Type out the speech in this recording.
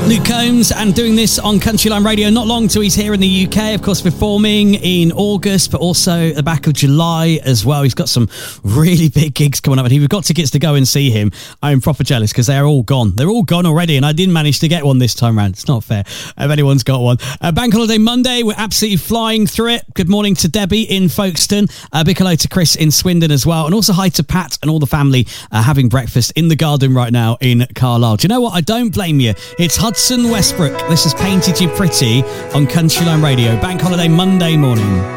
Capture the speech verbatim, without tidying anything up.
Luke Combs, and doing this on Countryline Radio not long till he's here in the U K, of course, performing in August, but also the back of July as well. He's got some really big gigs coming up, and if you've got tickets to go and see him, I'm proper jealous because they're all gone. They're all gone already, and I didn't manage to get one this time round. It's not fair if anyone's got one. Uh, Bank Holiday Monday, we're absolutely flying through it. Good morning to Debbie in Folkestone. Uh, big hello to Chris in Swindon as well, and also hi to Pat and all the family uh, having breakfast in the garden right now in Carlisle. Do you know what? I don't blame you. It's Hudson Westbrook. This has Painted You Pretty on Countryline Radio. Bank Holiday Monday morning.